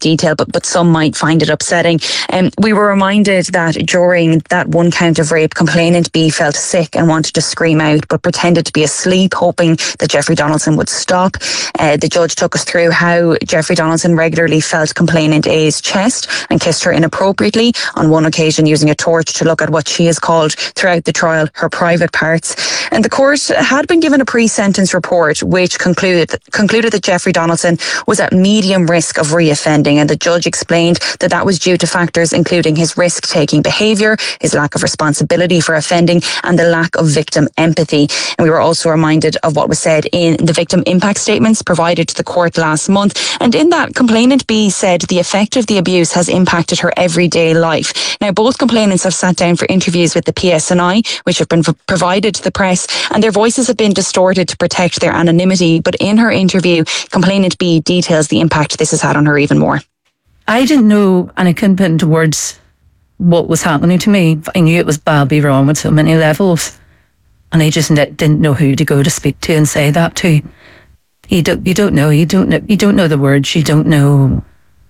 detail, but some might find it upsetting. We were reminded that during that one count of rape, complainant B felt sick and wanted to scream out, but pretended to be asleep, hoping that Jeffrey Donaldson would stop. The judge took us through how Jeffrey Donaldson regularly felt complainant A's chest and kissed her inappropriately, on one occasion using a torch to look at what she has called throughout the trial her private parts. And the court had been given a pre-sentence report which concluded that Jeffrey Donaldson was at medium risk of reoffending, and the judge explained that that was due to factors including his risk-taking behaviour, his lack of responsibility for offending, and the lack of victim empathy. And we were also reminded of what was said in the victim impact statements provided to the court last month. And in that, complainant B said the effect of the abuse has impacted her everyday life. Now, both complainants have sat down for interviews with the PSNI, which have been provided to the press, and their voices have been distorted to protect their anonymity. But in her interview, complainant B details the impact this has had on her even more. I didn't know, and I couldn't put into words what was happening to me. I knew it was badly wrong on so many levels, and I just didn't know who to go to speak to and say that to. You don't know the words. You don't know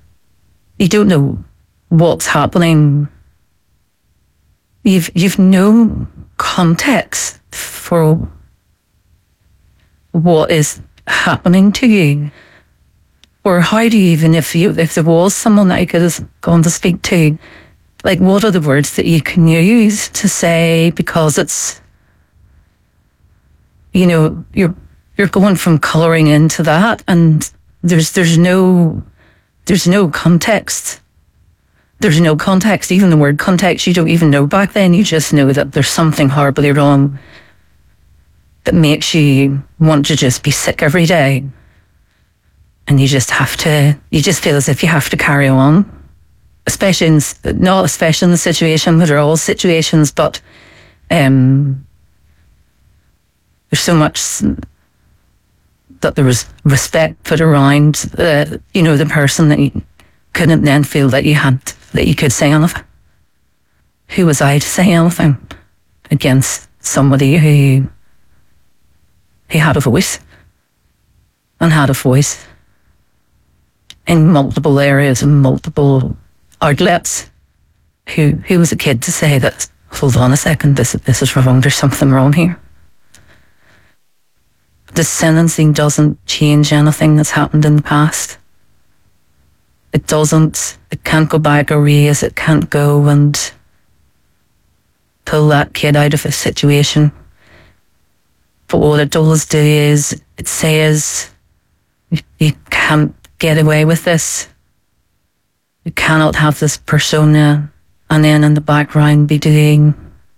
what's happening. You've no context for what is happening to you, or how do you even, if there was someone that I could have gone to speak to, like, what are the words that you can use to say, because it's, you're going from colouring into that, and there's no context. There's no context. Even the word context, you don't even know back then. You just know that there's something horribly wrong that makes you want to just be sick every day. And you just feel as if you have to carry on. Not especially in the situation, but they're all situations, but there's so much that there was respect put around, the person, that you couldn't then feel that you could say anything. Who was I to say anything against somebody who had a voice, and had a voice in multiple areas and multiple outlets? Who was a kid to say that, hold on a second, this is wrong, there's something wrong here? The sentencing doesn't change anything that's happened in the past. It doesn't. It can't go back or erase. It can't go and pull that kid out of a situation. But what it does do is it says you can't get away with this. You cannot have this persona and then in the background be doing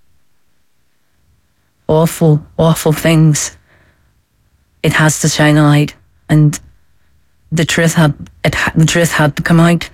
awful, awful things. It has to shine a light, and the truth had to come out.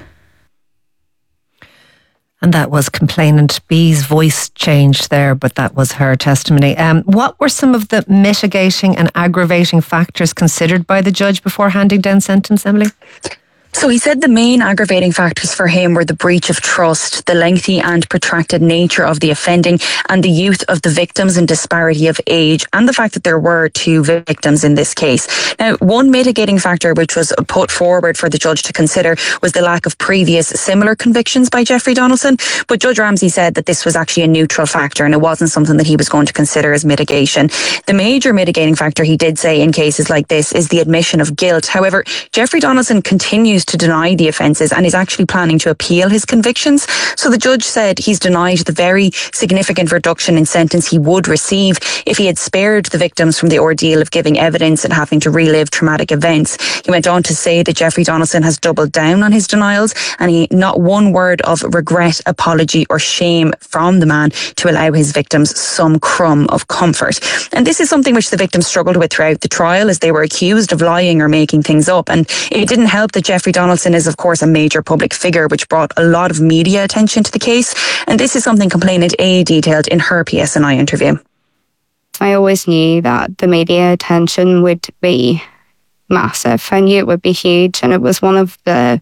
And that was complainant B's voice changed there, but that was her testimony. What were some of the mitigating and aggravating factors considered by the judge before handing down sentence, Emily? So he said the main aggravating factors for him were the breach of trust, the lengthy and protracted nature of the offending, and the youth of the victims and disparity of age, and the fact that there were two victims in this case. Now, one mitigating factor which was put forward for the judge to consider was the lack of previous similar convictions by Jeffrey Donaldson, but Judge Ramsey said that this was actually a neutral factor and it wasn't something that he was going to consider as mitigation. The major mitigating factor, he did say, in cases like this is the admission of guilt. However, Jeffrey Donaldson continues to deny the offences and is actually planning to appeal his convictions. So the judge said he's denied the very significant reduction in sentence he would receive if he had spared the victims from the ordeal of giving evidence and having to relive traumatic events. He went on to say that Jeffrey Donaldson has doubled down on his denials, and not one word of regret, apology or shame from the man to allow his victims some crumb of comfort. And this is something which the victims struggled with throughout the trial, as they were accused of lying or making things up. And it didn't help that Jeffrey Donaldson is, of course, a major public figure, which brought a lot of media attention to the case. And this is something complainant A detailed in her PSNI interview. I always knew that the media attention would be massive. I knew it would be huge, and it was one of the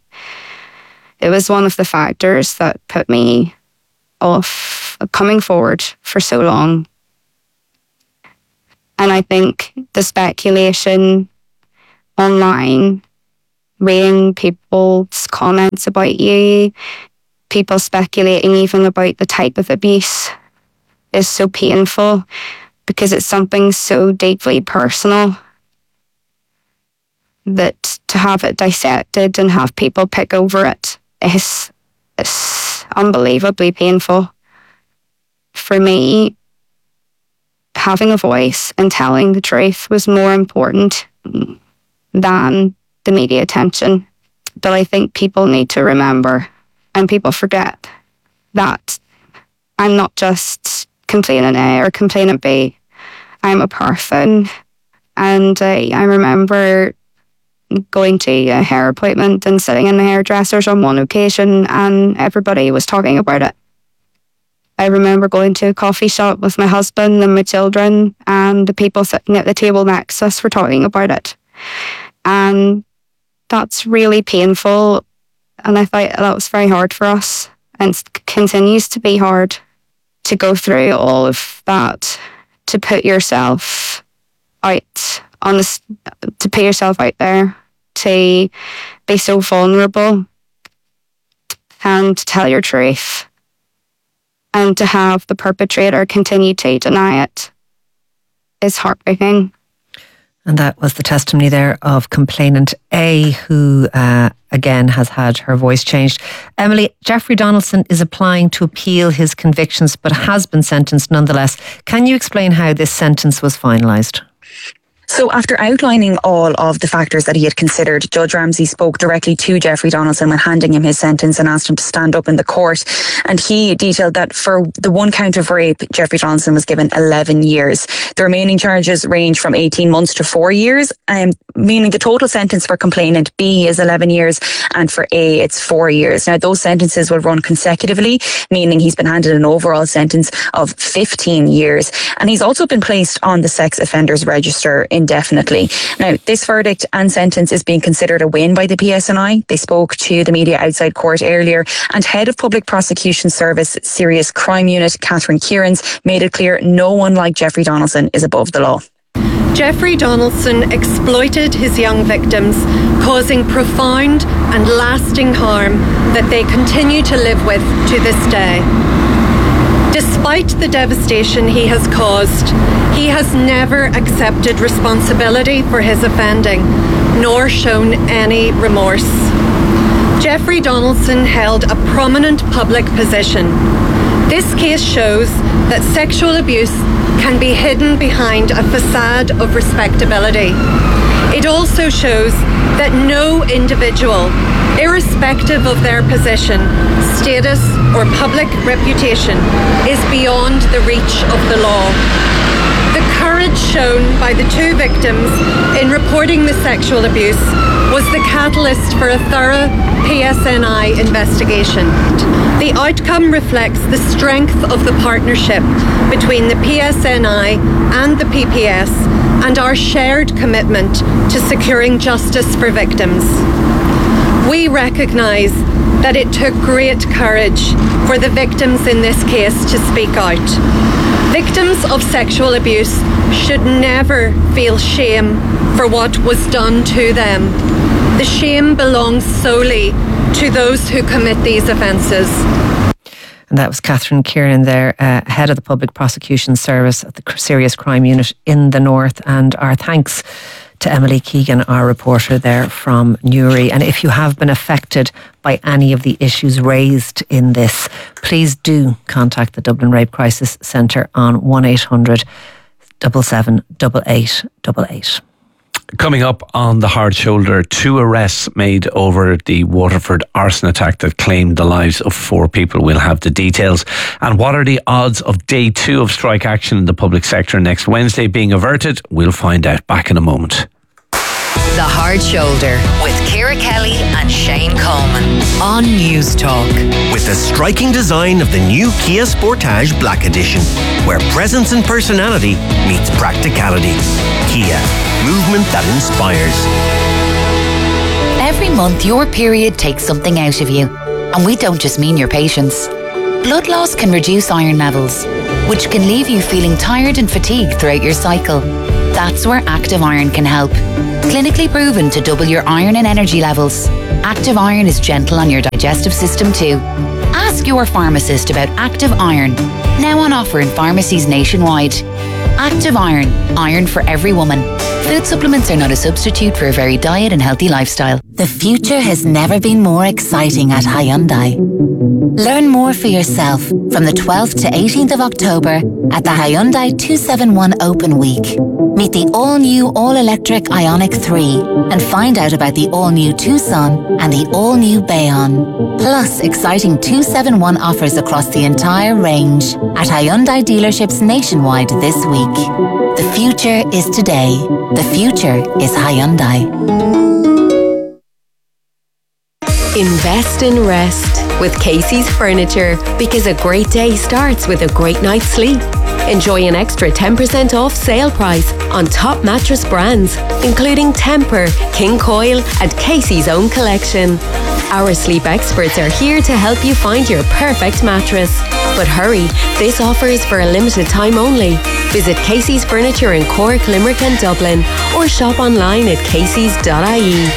factors that put me off coming forward for so long. And I think the speculation online reading people's comments about you, people speculating even about the type of abuse is so painful because it's something so deeply personal that to have it dissected and have people pick over it is unbelievably painful. For me, having a voice and telling the truth was more important than the media attention. But I think people need to remember, and people forget, that I'm not just complainant A or complainant B. I'm a person. And I remember going to a hair appointment and sitting in the hairdressers on one occasion, and everybody was talking about it. I remember going to a coffee shop with my husband and my children, and the people sitting at the table next to us were talking about it. And that's really painful. And I thought that was very hard for us, and it continues to be hard to go through all of that, to put yourself out to put yourself out there, to be so vulnerable and to tell your truth, and to have the perpetrator continue to deny it is heartbreaking. And that was the testimony there of complainant A, who again has had her voice changed. Emily, Jeffrey Donaldson is applying to appeal his convictions but has been sentenced nonetheless. Can you explain how this sentence was finalised? So after outlining all of the factors that he had considered, Judge Ramsey spoke directly to Jeffrey Donaldson when handing him his sentence and asked him to stand up in the court. And he detailed that for the one count of rape, Jeffrey Donaldson was given 11 years. The remaining charges range from 18 months to 4 years, meaning the total sentence for complainant B is 11 years and for A it's 4 years. Now those sentences will run consecutively, meaning he's been handed an overall sentence of 15 years. And he's also been placed on the sex offenders register indefinitely. Now, this verdict and sentence is being considered a win by the PSNI. They spoke to the media outside court earlier, and Head of Public Prosecution Service Serious Crime Unit, Catherine Kieran's, made it clear no one like Jeffrey Donaldson is above the law. Jeffrey Donaldson exploited his young victims, causing profound and lasting harm that they continue to live with to this day. Despite the devastation he has caused, he has never accepted responsibility for his offending, nor shown any remorse. Jeffrey Donaldson held a prominent public position. This case shows that sexual abuse can be hidden behind a facade of respectability. It also shows that no individual, irrespective of their position, status, or public reputation, is beyond the reach of the law. The courage shown by the two victims in reporting the sexual abuse was the catalyst for a thorough PSNI investigation. The outcome reflects the strength of the partnership between the PSNI and the PPS and our shared commitment to securing justice for victims. We recognise that it took great courage for the victims in this case to speak out. Victims of sexual abuse should never feel shame for what was done to them. The shame belongs solely to those who commit these offences. And that was Catherine Kieran there, Head of the Public Prosecution Service at the Serious Crime Unit in the North. And our thanks to Emily Keegan, our reporter there from Newry. And if you have been affected by any of the issues raised in this, please do contact the Dublin Rape Crisis Centre on 1800 77 8888. Coming up on The Hard Shoulder, 2 arrests made over the Waterford arson attack that claimed the lives of 4 people. We'll have the details. And what are the odds of day 2 of strike action in the public sector next Wednesday being averted? We'll find out. Back in a moment. The Hard Shoulder with Ciara Kelly and Shane Coleman on News Talk. With the striking design of the new Kia Sportage Black Edition, where presence and personality meets practicality. Kia, movement that inspires. Every month your period takes something out of you. And we don't just mean your patience. Blood loss can reduce iron levels, which can leave you feeling tired and fatigued throughout your cycle. That's where Active Iron can help. Clinically proven to double your iron and energy levels. Active Iron is gentle on your digestive system too. Ask your pharmacist about Active Iron. Now on offer in pharmacies nationwide. Active Iron. Iron for every woman. Food supplements are not a substitute for a varied diet and healthy lifestyle. The future has never been more exciting at Hyundai. Learn more for yourself from the 12th to 18th of October at the Hyundai 271 Open Week. Meet the all-new all-electric Ioniq 3 and find out about the all-new Tucson and the all-new Bayon. Plus exciting 271 offers across the entire range at Hyundai dealerships nationwide this week. The future is today. The future is Hyundai. Invest in rest with Casey's Furniture, because a great day starts with a great night's sleep. Enjoy an extra 10% off sale price on top mattress brands, including Temper, King Coil and Casey's own collection. Our sleep experts are here to help you find your perfect mattress. But hurry, this offer is for a limited time only. Visit Casey's Furniture in Cork, Limerick and Dublin, or shop online at caseys.ie.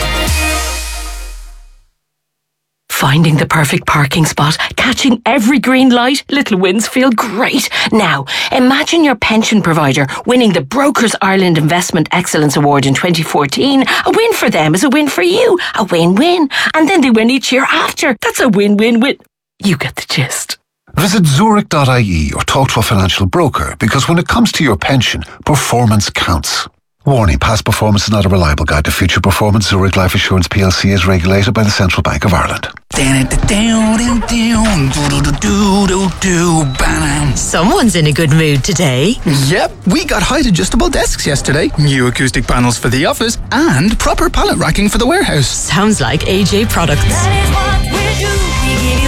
Finding the perfect parking spot, catching every green light, little wins feel great. Now, imagine your pension provider winning the Brokers Ireland Investment Excellence Award in 2014. A win for them is a win for you. A win-win. And then they win each year after. That's a win-win-win. You get the gist. Visit Zurich.ie or talk to a financial broker, because when it comes to your pension, performance counts. Warning, past performance is not a reliable guide to future performance. Zurich Life Assurance PLC is regulated by the Central Bank of Ireland. Someone's in a good mood today. Yep, we got height adjustable desks yesterday, new acoustic panels for the office, and proper pallet racking for the warehouse. Sounds like AJ Products. That is what we do. We give you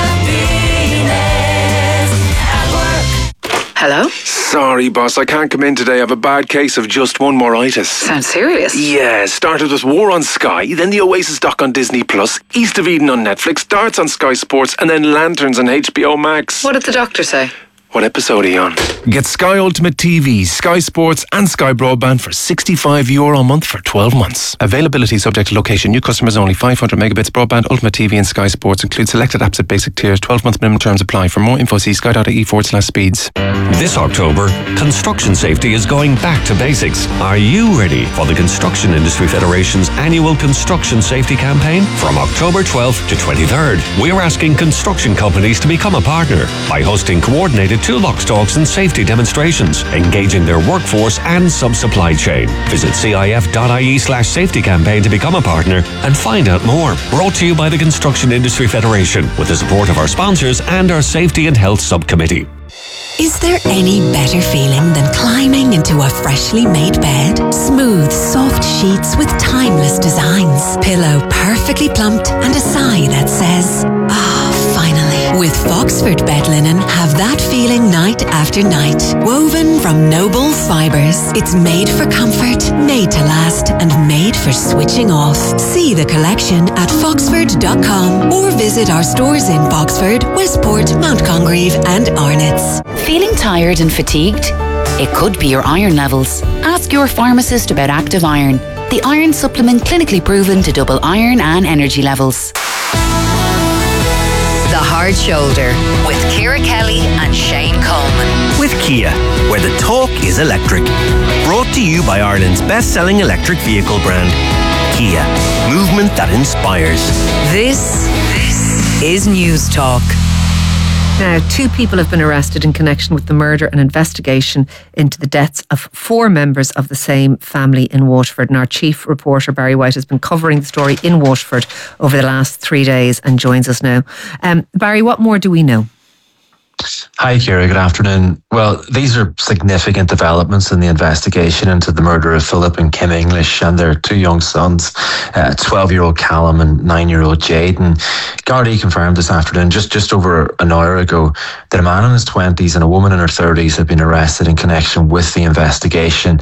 happiness at work. Hello? Sorry, boss, I can't come in today. I have a bad case of just one moritis. Sounds serious. Yeah, started with War on Sky, then the Oasis doc on Disney Plus, East of Eden on Netflix, Darts on Sky Sports, and then Lanterns on HBO Max. What did the doctor say? What episode are you on? Get Sky Ultimate TV, Sky Sports and Sky Broadband for €65 a month for 12 months. Availability subject to location. New customers only. 500 megabits broadband, Ultimate TV and Sky Sports. Include selected apps at basic tiers. 12-month minimum terms apply. For more info, see sky.ie/speeds. This October, construction safety is going back to basics. Are you ready for the Construction Industry Federation's annual construction safety campaign? From October 12th to 23rd, we're asking construction companies to become a partner by hosting coordinated toolbox talks and safety demonstrations, engaging their workforce and sub-supply chain. Visit cif.ie/safety campaign to become a partner and find out more. Brought to you by the Construction Industry Federation with the support of our sponsors and our Safety and Health Subcommittee. Is there any better feeling than climbing into a freshly made bed? Smooth, soft sheets with timeless designs. Pillow perfectly plumped and a sigh that says, finally. With Foxford bed linen, have that feeling night after night. Woven from noble fibres. It's made for comfort, made to last, and made for switching off. See the collection at foxford.com or visit our stores in Foxford, Westport, Mount Congreve and Arnott's. Feeling tired and fatigued? It could be your iron levels. Ask your pharmacist about Active Iron, the iron supplement clinically proven to double iron and energy levels. The Hard Shoulder with Ciara Kelly and Shane Coleman. With Kia, where the talk is electric. Brought to you by Ireland's best-selling electric vehicle brand, Kia. Movement that inspires. This is News Talk. Now, 2 people have been arrested in connection with the murder and investigation into the deaths of 4 members of the same family in Waterford. And our chief reporter, Barry White, has been covering the story in Waterford over the last 3 days and joins us now. Barry, what more do we know? Hi, Ciara. Good afternoon. Well, these are significant developments in the investigation into the murder of Philip and Kim English and their 2 young sons, 12-year-old Callum and 9-year-old Jade. And Gardaí confirmed this afternoon, just over an hour ago, that a man in his 20s and a woman in her 30s have been arrested in connection with the investigation.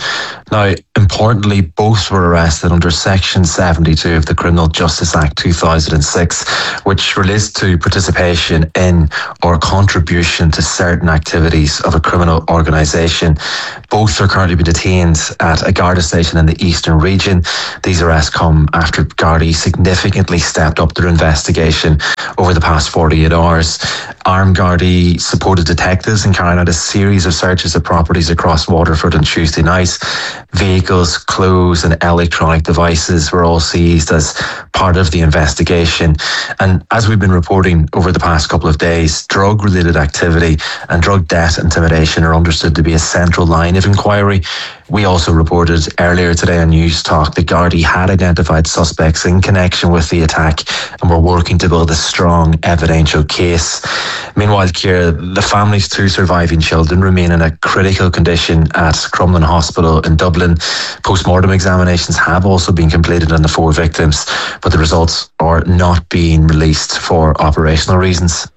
Now, importantly, both were arrested under Section 72 of the Criminal Justice Act 2006, which relates to participation in or contribution to certain activities of a criminal organisation. Both are currently being detained at a Garda station in the Eastern region. These arrests come after Gardaí significantly stepped up their investigation over the past 48 hours. Armed Gardaí supported detectives in carrying out a series of searches of properties across Waterford on Tuesday night. Vehicles, clothes and electronic devices were all seized as part of the investigation. And as we've been reporting over the past couple of days, drug-related activity and drug debt intimidation are understood to be a central line of inquiry. We also reported earlier today on News Talk that Gardaí had identified suspects in connection with the attack and were working to build a strong evidential case. Meanwhile, Ciara, the family's 2 surviving children remain in a critical condition at Crumlin Hospital in Dublin. Post-mortem examinations have also been completed on the 4 victims, but the results are not being released for operational reasons.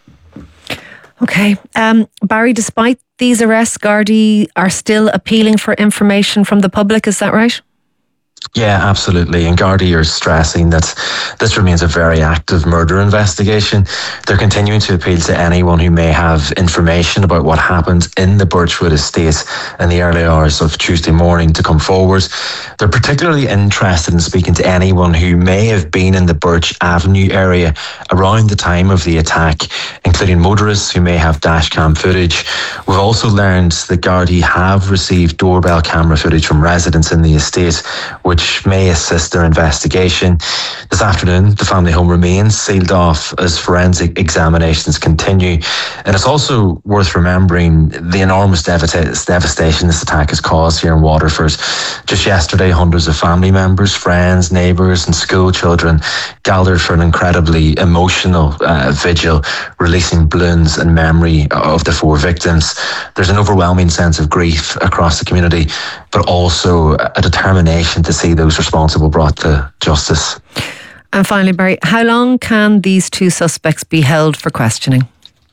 Okay. Barry, despite these arrests, Gardaí are still appealing for information from the public, is that right? Yeah, absolutely. And Gardaí are stressing that this remains a very active murder investigation. They're continuing to appeal to anyone who may have information about what happened in the Birchwood estate in the early hours of Tuesday morning to come forward. They're particularly interested in speaking to anyone who may have been in the Birch Avenue area around the time of the attack, including motorists who may have dashcam footage. We've also learned that Gardaí have received doorbell camera footage from residents in the estate, which may assist their investigation. This afternoon, the family home remains sealed off as forensic examinations continue. And it's also worth remembering the enormous devastation this attack has caused here in Waterford. Just yesterday, hundreds of family members, friends, neighbours and school children gathered for an incredibly emotional vigil, releasing balloons in memory of the 4 victims. There's an overwhelming sense of grief across the community, but also a determination to see those responsible brought to justice. And finally, Barry, how long can these 2 suspects be held for questioning?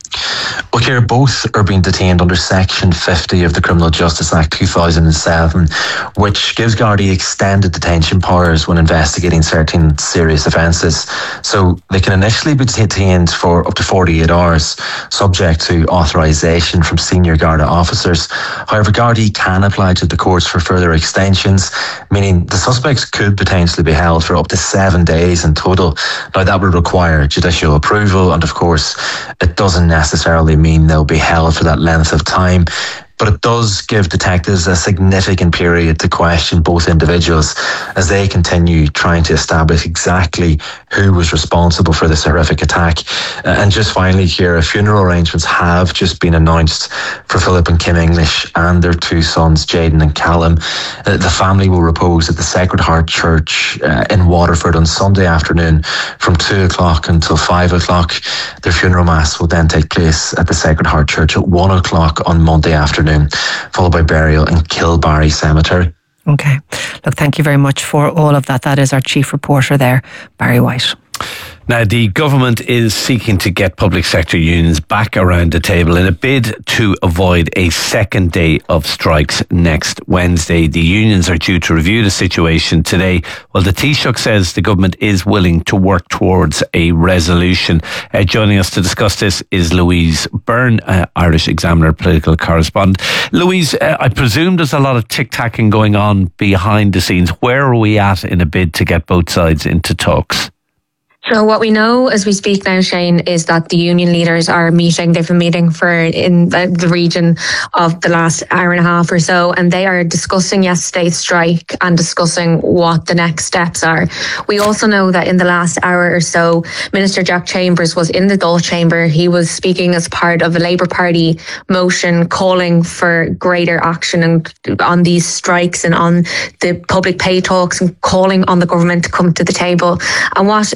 Well, Ciara, both are being detained under Section 50 of the Criminal Justice Act 2007, which gives Gardaí extended detention powers when investigating certain serious offences. So they can initially be detained for up to 48 hours, subject to authorisation from senior Garda officers. However, Gardaí can apply to the courts for further extensions, meaning the suspects could potentially be held for up to 7 days in total. Now, that would require judicial approval, and of course, it doesn't necessarily mean they'll be held for that length of time. But it does give detectives a significant period to question both individuals as they continue trying to establish exactly who was responsible for this horrific attack. And just finally here, funeral arrangements have just been announced for Philip and Kim English and their 2 sons, Jaden and Callum. The family will repose at the Sacred Heart Church in Waterford on Sunday afternoon from 2 o'clock until 5 o'clock. Their funeral mass will then take place at the Sacred Heart Church at 1 o'clock on Monday afternoon, followed by burial in Kilbarry Cemetery. Okay. Look, thank you very much for all of that. That is our chief reporter there, Barry White. Now, the government is seeking to get public sector unions back around the table in a bid to avoid a second day of strikes next Wednesday. The unions are due to review the situation today. Well, the Taoiseach says the government is willing to work towards a resolution. Joining us to discuss this is Louise Byrne, Irish Examiner political correspondent. Louise, I presume there's a lot of tic-tacking going on behind the scenes. Where are we at in a bid to get both sides into talks? So what we know as we speak now, Shane, is that the union leaders are meeting. They've been meeting in the region of the last hour and a half or so, and they are discussing yesterday's strike and discussing what the next steps are. We also know that in the last hour or so, Minister Jack Chambers was in the Dáil chamber. He was speaking as part of a Labour Party motion calling for greater action on these strikes and on the public pay talks, and calling on the government to come to the table. And what Minister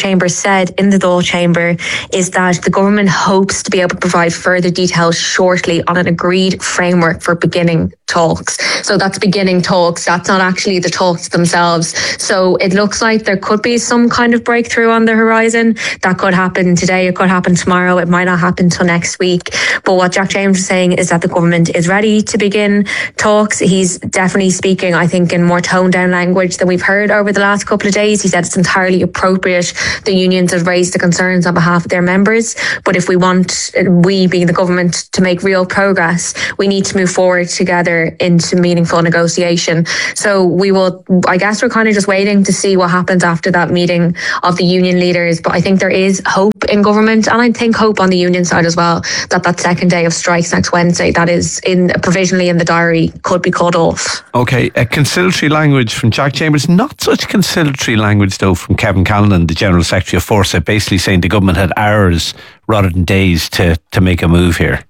Chambers said in the Dáil chamber is that the government hopes to be able to provide further details shortly on an agreed framework for beginning talks. So that's beginning talks. That's not actually the talks themselves. So it looks like there could be some kind of breakthrough on the horizon. That could happen today. It could happen tomorrow. It might not happen till next week. But what Jack James is saying is that the government is ready to begin talks. He's definitely speaking, I think, in more toned down language than we've heard over the last couple of days. He said it's entirely appropriate. The unions have raised the concerns on behalf of their members. But if we want, we being the government, to make real progress, we need to move forward together into meaningful negotiation. So I guess we're kind of just waiting to see what happens after that meeting of the union leaders. But I think there is hope in government, and I think hope on the union side as well, that second day of strikes next Wednesday, that is provisionally in the diary, could be called off. Okay, a conciliatory language from Jack Chambers. Not such conciliatory language though from Kevin Callanan, the General Secretary of Foresight, basically saying the government had hours rather than days to make a move here.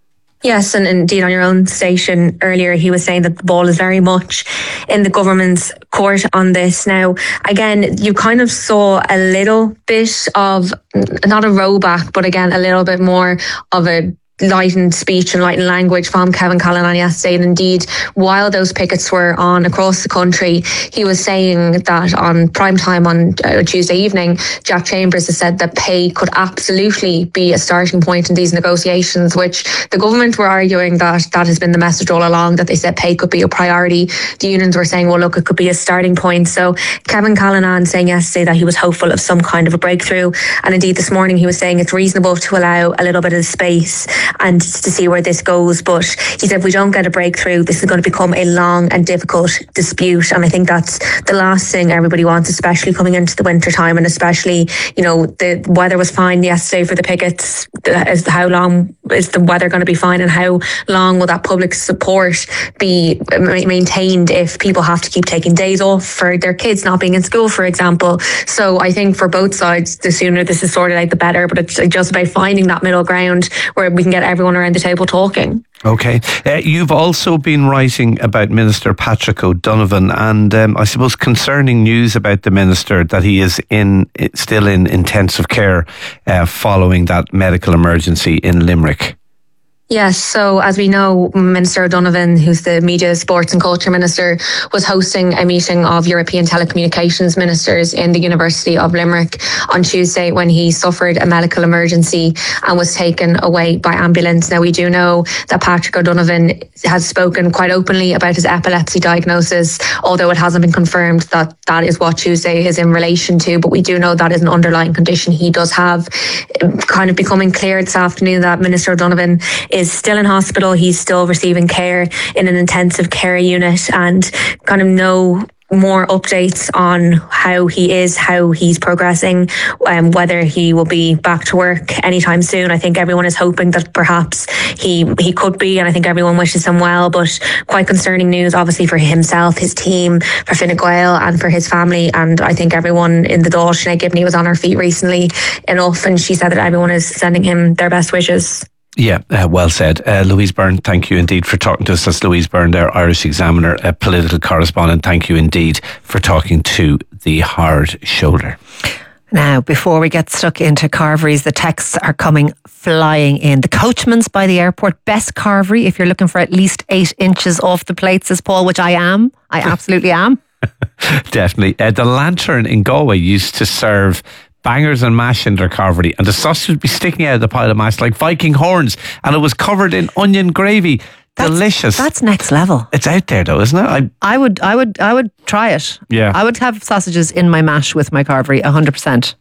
Yes, and indeed on your own station earlier, he was saying that the ball is very much in the government's court on this. Now, again, you kind of saw a little bit of, not a rollback, but again, a little bit more of a lightened speech and lightened language from Kevin Callanan yesterday. And indeed, while those pickets were on across the country, he was saying that on prime time on Tuesday evening, Jack Chambers has said that pay could absolutely be a starting point in these negotiations, which the government were arguing that has been the message all along, that they said pay could be a priority. The unions were saying, well, look, it could be a starting point. So Kevin Callanan saying yesterday that he was hopeful of some kind of a breakthrough. And indeed, this morning he was saying it's reasonable to allow a little bit of space and to see where this goes. But he said if we don't get a breakthrough, this is going to become a long and difficult dispute. And I think that's the last thing everybody wants, especially coming into the winter time, and especially, the weather was fine yesterday for the pickets. How long is the weather going to be fine, and how long will that public support be maintained if people have to keep taking days off for their kids not being in school, for example? So I think for both sides, the sooner this is sorted out, the better. But it's just about finding that middle ground where we can get everyone around the table talking. Okay. You've also been writing about Minister Patrick O'Donovan, and I suppose concerning news about the Minister that he is still in intensive care following that medical emergency in Limerick. Yes, so as we know, Minister O'Donovan, who's the Media, Sports and Culture Minister, was hosting a meeting of European telecommunications ministers in the University of Limerick on Tuesday when he suffered a medical emergency and was taken away by ambulance. Now, we do know that Patrick O'Donovan has spoken quite openly about his epilepsy diagnosis, although it hasn't been confirmed that that is what Tuesday is in relation to. But we do know that is an underlying condition he does have. Kind of becoming clear this afternoon that Minister O'Donovan is still in hospital. He's still receiving care in an intensive care unit, and kind of no more updates on how he's progressing, whether he will be back to work anytime soon. I think everyone is hoping that perhaps he could be, and I think everyone wishes him well, but quite concerning news obviously for himself, his team, for Fine Gael and for his family. And I think everyone in the Dáil, Sinead Gibney was on her feet recently enough, and she said that everyone is sending him their best wishes. Yeah, well said. Louise Byrne, thank you indeed for talking to us. That's Louise Byrne there, Irish Examiner, a political correspondent. Thank you indeed for talking to The Hard Shoulder. Now, before we get stuck into Carveries, the texts are coming flying in. The Coachman's by the airport, best Carvery if you're looking for at least 8 inches off the plate, says Paul, which I am. I absolutely am. Definitely. The Lantern in Galway used to serve bangers and mash in their carvery, and the sausage would be sticking out of the pile of mash like Viking horns, and it was covered in onion gravy. Delicious. That's next level. It's out there though, isn't it? I would try it. Yeah. I would have sausages in my mash with my carvery, 100%.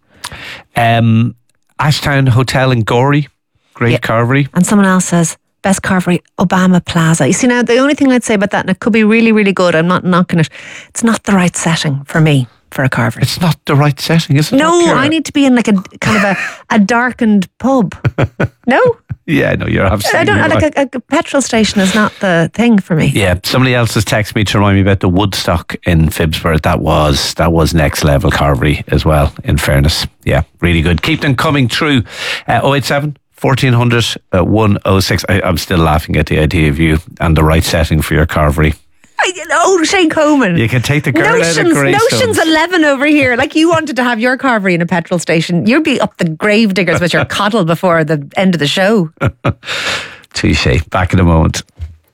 Ashtown Hotel in Gorey, great carvery. And someone else says, best carvery, Obama Plaza. You see, now the only thing I'd say about that, and it could be really, really good, I'm not knocking it, it's not the right setting for me for a carvery. It's not the right setting, is it? No, I need to be in like a kind of a darkened pub. No? Yeah, no, you're absolutely right. Like a petrol station is not the thing for me. Yeah, somebody else has texted me to remind me about the Woodstock in Phibsborough. That was next level carvery as well, in fairness. Yeah, really good. Keep them coming through. 087 1400 106. I'm still laughing at the idea of you and the right setting for your carvery. Shane Coleman. You can take the girl out of Greystones. Notions 11 over here. Like you wanted to have your carvery in a petrol station. You'd be up the grave diggers with your coddle before the end of the show. Touche. Back in a moment.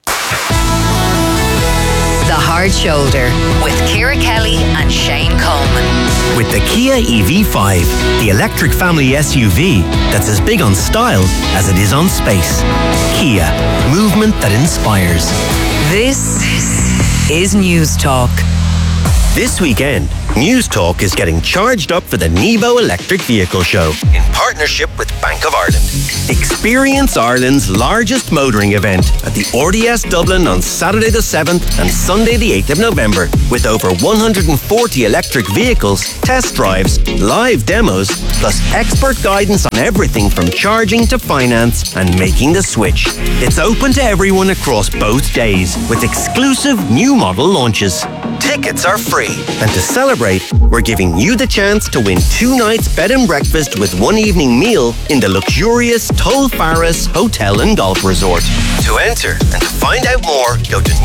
The Hard Shoulder with Ciara Kelly and Shane Coleman. With the Kia EV5, the electric family SUV that's as big on style as it is on space. Kia, movement that inspires. This is News Talk. This weekend, News Talk is getting charged up for the Nevo Electric Vehicle Show in partnership with Bank of Ireland. Experience Ireland's largest motoring event at the RDS Dublin on Saturday the 7th and Sunday the 8th of November with over 140 electric vehicles, test drives, live demos, plus expert guidance on everything from charging to finance and making the switch. It's open to everyone across both days with exclusive new model launches. Tickets are free, and to celebrate, we're giving you the chance to win 2 nights bed and breakfast with 1 evening meal in the luxurious Toll Faris Hotel and Golf Resort. To enter and to find out more, go to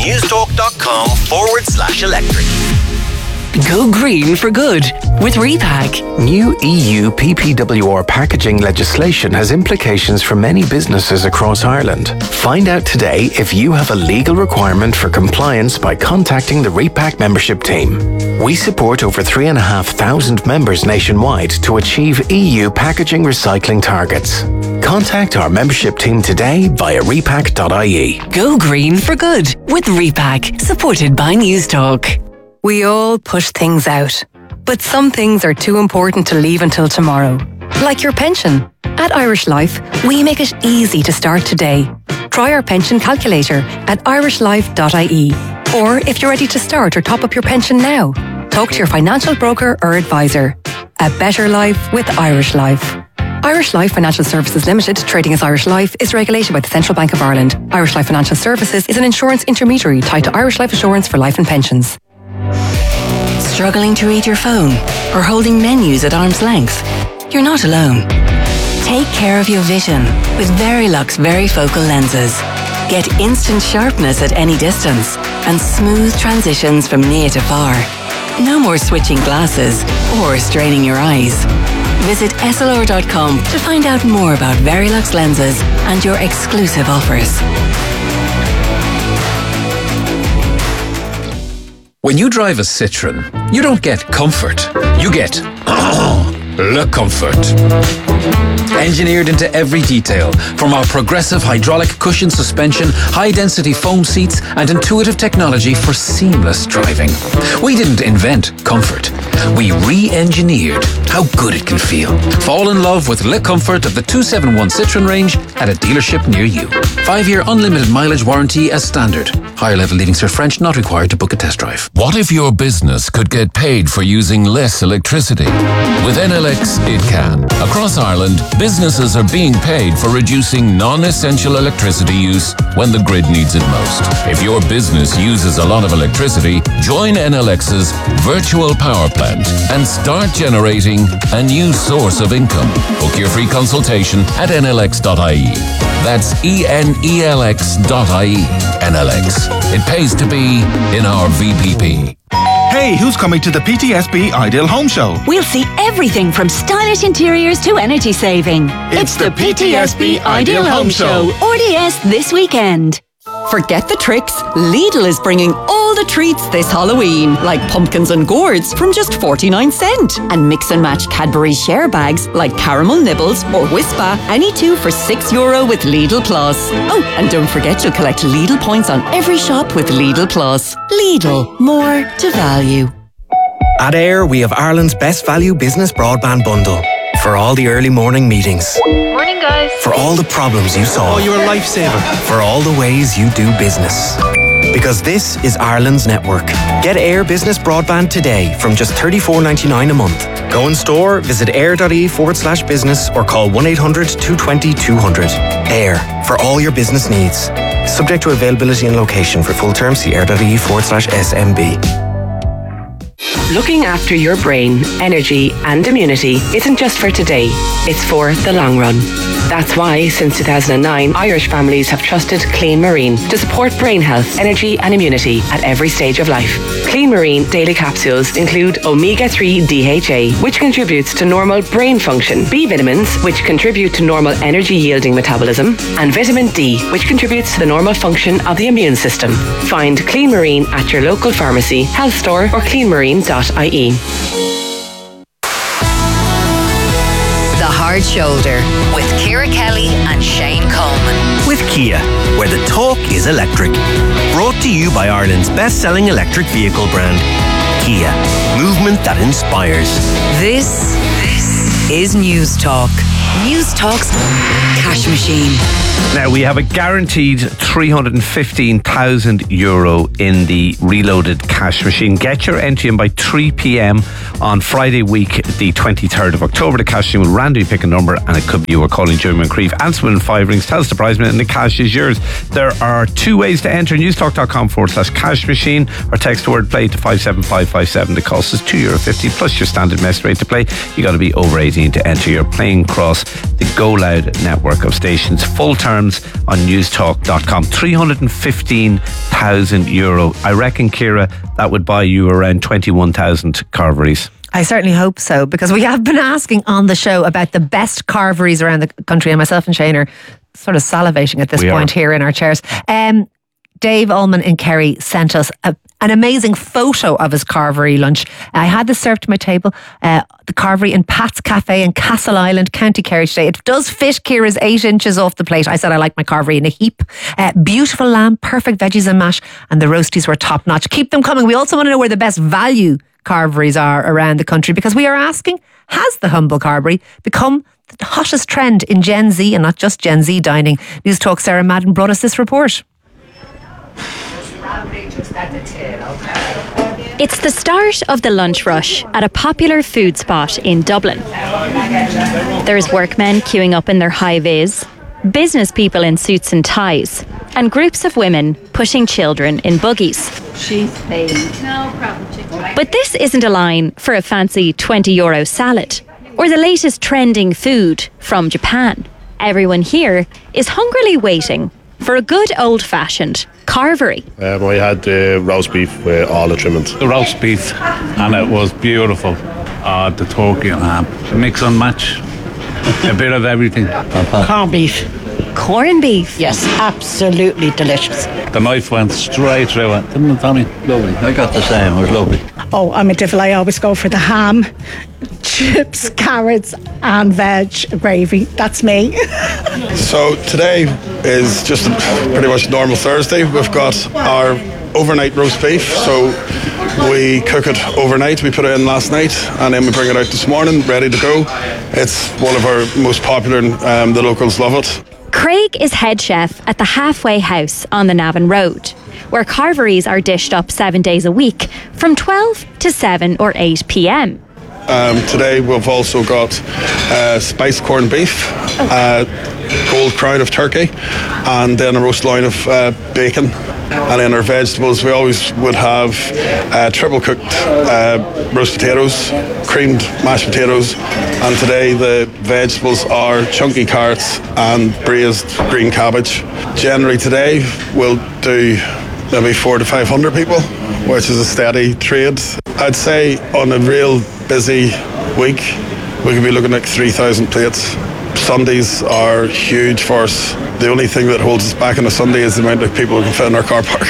newstalk.com/electric. Go green for good with Repack. New EU PPWR packaging legislation has implications for many businesses across Ireland. Find out today if you have a legal requirement for compliance by contacting the Repack membership team. We support over 3,500 members nationwide to achieve EU packaging recycling targets. Contact our membership team today via repack.ie. Go green for good with Repack, supported by News Talk. We all push things out, but some things are too important to leave until tomorrow. Like your pension. At Irish Life, we make it easy to start today. Try our pension calculator at irishlife.ie. Or if you're ready to start or top up your pension now, talk to your financial broker or advisor. A better life with Irish Life. Irish Life Financial Services Limited, trading as Irish Life, is regulated by the Central Bank of Ireland. Irish Life Financial Services is an insurance intermediary tied to Irish Life Assurance for life and pensions. Struggling to read your phone or holding menus at arm's length? You're not alone. Take care of your vision with Verilux Varifocal lenses. Get instant sharpness at any distance and smooth transitions from near to far. No more switching glasses or straining your eyes. Visit slr.com to find out more about Verilux lenses and your exclusive offers. When you drive a Citroën, you don't get comfort. You get Le Comfort. Engineered into every detail, from our progressive hydraulic cushion suspension, high-density foam seats, and intuitive technology for seamless driving. We didn't invent comfort. We re-engineered how good it can feel. Fall in love with Le Comfort of the 271 Citroën range at a dealership near you. 5-year unlimited mileage warranty as standard. Higher level Leaving Cert French not required to book a test drive. What if your business could get paid for using less electricity? With NLX, it can. Across Ireland, businesses are being paid for reducing non-essential electricity use when the grid needs it most. If your business uses a lot of electricity, join NLX's virtual power plant and start generating a new source of income. Book your free consultation at nlx.ie. That's enelx.ie. NLX. It pays to be in our VPP. Hey, who's coming to the PTSB Ideal Home Show? We'll see everything from stylish interiors to energy saving. It's the PTSB Ideal Home Show. RDS this weekend. Forget the tricks. Lidl is bringing all the treats this Halloween, like pumpkins and gourds from just 49 cents. And mix and match Cadbury share bags like caramel nibbles or Whisper, any two for €6 with Lidl Plus. Oh, and don't forget you'll collect Lidl points on every shop with Lidl Plus. Lidl, more to value. At AIR, we have Ireland's best value business broadband bundle. For all the early morning meetings. Morning, guys. For all the problems you solve. Oh, you're a lifesaver. For all the ways you do business. Because this is Ireland's network. Get AIR Business Broadband today from just $34.99 a month. Go in store, visit air.ie/business or call 1-800-220-200. AIR, for all your business needs. Subject to availability and location. For full terms, see air.ie/SMB. Looking after your brain, energy and immunity isn't just for today, it's for the long run. That's why, since 2009, Irish families have trusted Clean Marine to support brain health, energy and immunity at every stage of life. Clean Marine daily capsules include omega-3 DHA, which contributes to normal brain function, B vitamins, which contribute to normal energy-yielding metabolism, and vitamin D, which contributes to the normal function of the immune system. Find Clean Marine at your local pharmacy, health store or cleanmarine.ie. The Hard Shoulder with Ciara Kelly and Shane Coleman. With Kia, where the talk is electric. Brought to you by Ireland's best-selling electric vehicle brand, Kia. Movement that inspires. This is News Talk. News Talk's cash machine. Now, we have a guaranteed €315,000 in the reloaded cash machine. Get your entry in by 3 p.m. on Friday week, the 23rd of October. The cash machine will randomly pick a number, and it could be you are calling Jim Moncrief. Answer within 5 rings, tell us the prize, and the cash is yours. There are 2 ways to enter: newstalk.com/cash machine, or text the word play to 57557. The cost is €2.50 plus your standard mess rate to play. You got to be over 18 to enter. You're playing across the Go Loud network of stations. Full terms on newstalk.com. €315,000. I reckon, Ciara, that would buy you around 21,000 carveries. I certainly hope so, because we have been asking on the show about the best carveries around the country, and myself and Shane are sort of salivating at this point here in our chairs. Dave Ullman in Kerry sent us an amazing photo of his carvery lunch. I had this served to my table, the carvery in Pat's Cafe in Castle Island, County Kerry today. It does fit Ciara's 8 inches off the plate. I said I like my carvery in a heap. Beautiful lamb, perfect veggies and mash, and the roasties were top notch. Keep them coming. We also want to know where the best value carveries are around the country, because we are asking, has the humble carvery become the hottest trend in Gen Z, and not just Gen Z dining? News Talk Sarah Madden brought us this report. It's the start of the lunch rush at a popular food spot in Dublin. There's workmen queuing up in their high-vis, business people in suits and ties, and groups of women pushing children in buggies. No problem. But this isn't a line for a fancy €20 salad or the latest trending food from Japan. Everyone here is hungrily waiting for a good old-fashioned carvery. I had the roast beef with all the trimmings. The roast beef, and it was beautiful. The turkey and ham, mix and match, a bit of everything. Corned beef. Corned beef? Yes, absolutely delicious. The knife went straight through it, didn't it, Tommy? Lovely. I got the same. It was lovely. Oh, I'm a devil. I always go for the ham, chips, carrots and veg gravy. That's me. So today is just pretty much normal Thursday. We've got our overnight roast beef. So we cook it overnight. We put it in last night and then we bring it out this morning ready to go. It's one of our most popular and the locals love it. Craig is head chef at the Halfway House on the Navan Road, where carveries are dished up 7 days a week from 12 to 7 or 8 p.m. Today we've also got spiced corned beef, gold crown of turkey, and then a roast loin of bacon. And then our vegetables, we always would have triple cooked roast potatoes, creamed mashed potatoes, and today the vegetables are chunky carrots and braised green cabbage. Generally today we'll do maybe 400 to 500 people, which is a steady trade. I'd say on a real busy week we could be looking at 3,000 plates. Sundays are huge for us. The only thing that holds us back on a Sunday is the amount of people we can fit in our car park.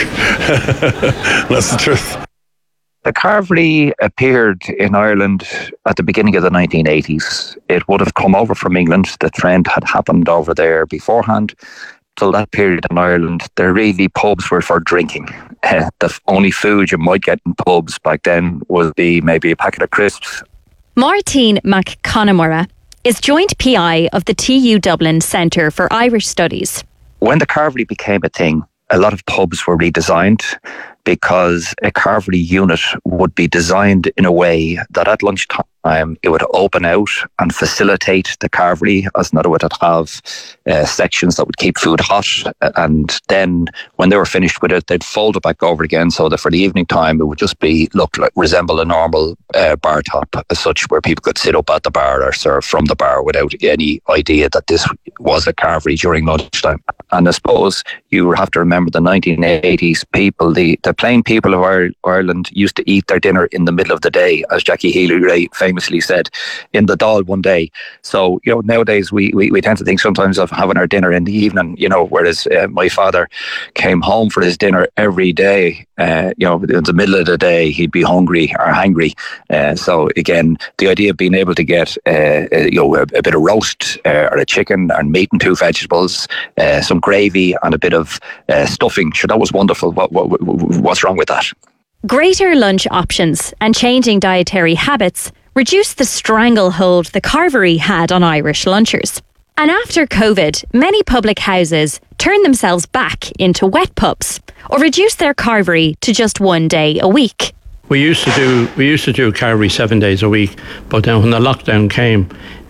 That's the truth. The carvery appeared in Ireland at the beginning of the 1980s. It would have come over from England. The trend had happened over there beforehand. Till that period in Ireland, pubs were for drinking. The only food you might get in pubs back then would be maybe a packet of crisps. Martine McConamara is joint PI of the TU Dublin Centre for Irish Studies. When the carvery became a thing, a lot of pubs were redesigned because a carvery unit would be designed in a way that at lunchtime It would open out and facilitate the carvery, as in other words, it would have sections that would keep food hot. And then when they were finished with it, they'd fold it back over again so that for the evening time, it would just resemble a normal bar top as such, where people could sit up at the bar or serve from the bar without any idea that this was a carvery during lunchtime. And I suppose you have to remember the 1980s people, the plain people of Ireland used to eat their dinner in the middle of the day, as Jackie Healy-Rae famously said, in the Dáil one day. So, nowadays we tend to think sometimes of having our dinner in the evening, whereas my father came home for his dinner every day. In the middle of the day, he'd be hungry or hangry. So again, the idea of being able to get a bit of roast or a chicken and meat and 2 vegetables, some gravy and a bit of stuffing, sure, that was wonderful. What's wrong with that? Greater lunch options and changing dietary habits reduced the stranglehold the carvery had on Irish lunchers. And after COVID, many public houses turned themselves back into wet pubs or reduced their carvery to just 1 day a week. We used to do carvery 7 days a week, but then when the lockdown came,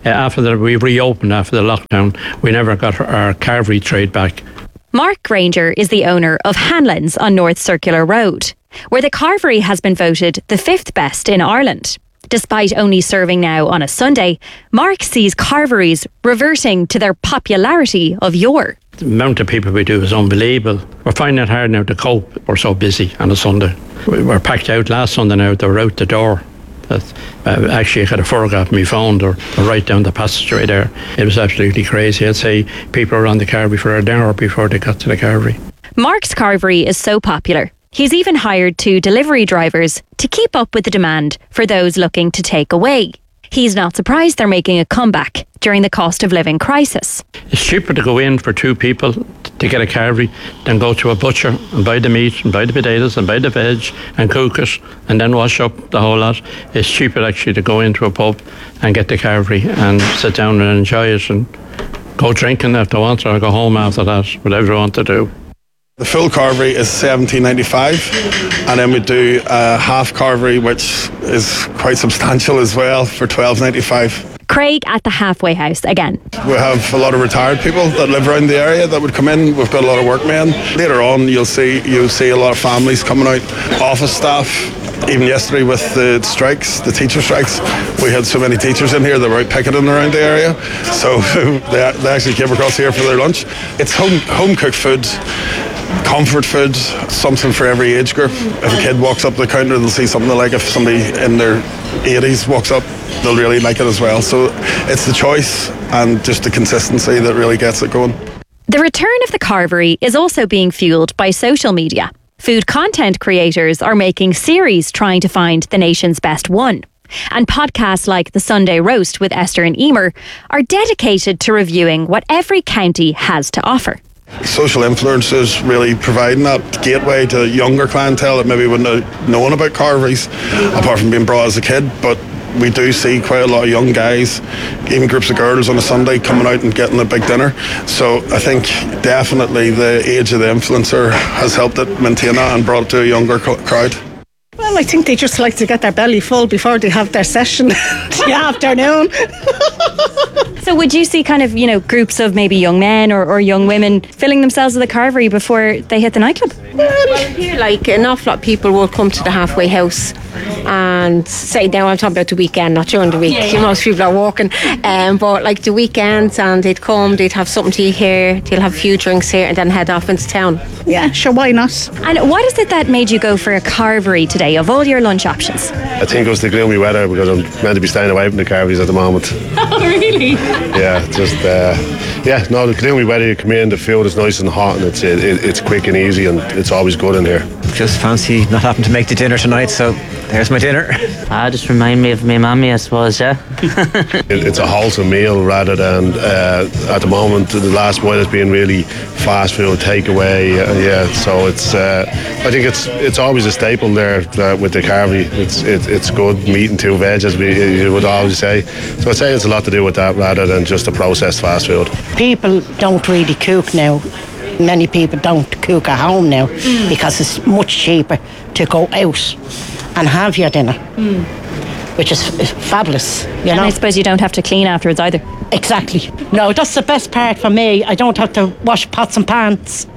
we reopened after the lockdown, we never got our carvery trade back. Mark Granger is the owner of Hanlon's on North Circular Road, where the carvery has been voted the 5th best in Ireland. Despite only serving now on a Sunday, Mark sees carveries reverting to their popularity of yore. The amount of people we do is unbelievable. We're finding it hard now to cope. We're so busy on a Sunday. We were packed out last Sunday now, they were out the door. Actually, I had a photograph of my phone, they're right down the passageway there. It was absolutely crazy. I'd say people were on the carvery for an hour before they got to the carvery. Mark's carvery is so popular, he's even hired 2 delivery drivers to keep up with the demand for those looking to take away. He's not surprised they're making a comeback during the cost of living crisis. It's cheaper to go in for 2 people to get a carvery than go to a butcher and buy the meat and buy the potatoes and buy the veg and cook it and then wash up the whole lot. It's cheaper actually to go into a pub and get the carvery and sit down and enjoy it and go drinking if they want or go home after that, whatever they want to do. The full carvery is $17.95, and then we do a half carvery, which is quite substantial as well, for $12.95. Craig at the halfway house again. We have a lot of retired people that live around the area that would come in. We've got a lot of workmen. Later on, you'll see a lot of families coming out, office staff. Even yesterday with the strikes, the teacher strikes, we had so many teachers in here that were out picketing around the area. So they actually came across here for their lunch. It's home cooked food. Comfort food, something for every age group. If a kid walks up the counter, they'll see something they like. If somebody in their 80s walks up, they'll really like it as well. So it's the choice and just the consistency that really gets it going. The return of the carvery is also being fueled by social media. Food content creators are making series trying to find the nation's best one. And podcasts like The Sunday Roast with Esther and Emer are dedicated to reviewing what every county has to offer. Social influencers really providing that gateway to younger clientele that maybe wouldn't have known about carveries apart from being brought as a kid, but we do see quite a lot of young guys, even groups of girls on a Sunday coming out and getting a big dinner. So I think definitely the age of the influencer has helped it maintain that and brought it to a younger crowd. Well, I think they just like to get their belly full before they have their session the afternoon. So would you see kind of, groups of maybe young men or young women filling themselves with a carvery before they hit the nightclub? Well, here, like an awful lot of people will come to the halfway house and say, now I'm talking about the weekend, not during the week. Yeah. Most people are walking, but like the weekends, and they'd come, they'd have something to eat here, they'll have a few drinks here, and then head off into town. Yeah, sure, why not? And what is it that made you go for a carvery today of all your lunch options? I think it was the gloomy weather, because I'm meant to be staying away from the carveries at the moment. Oh, really? Yeah, the gloomy weather, you come in, the food is nice and hot, and it's quick and easy, and it's always good in here. Just fancy not having to make the dinner tonight, so there's my dinner. Just remind me of my mummy, I suppose, yeah. It's a wholesome meal rather than, at the moment, the last while it's been really fast food, takeaway, so it's, I think it's always a staple there with the carvery. It's good meat and 2 veg, as you would always say. So I'd say it's a lot to do with that rather than just a processed fast food. People don't really cook now. Many people don't cook at home now because it's much cheaper to go out and have your dinner. which is fabulous. You And know? I suppose you don't have to clean afterwards either. Exactly. No, that's the best part for me. I don't have to wash pots and pans.